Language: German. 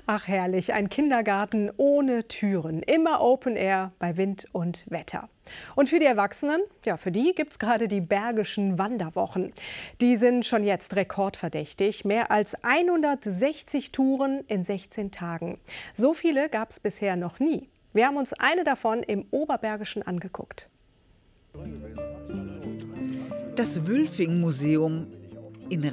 Ach herrlich, ein Kindergarten ohne Türen, immer Open Air bei Wind und Wetter. Und für die Erwachsenen, ja, für die gibt es gerade die Bergischen Wanderwochen. Die sind schon jetzt rekordverdächtig, mehr als 160 Touren in 16 Tagen. So viele gab es bisher noch nie. Wir haben uns eine davon im Oberbergischen angeguckt. Das Wülfing-Museum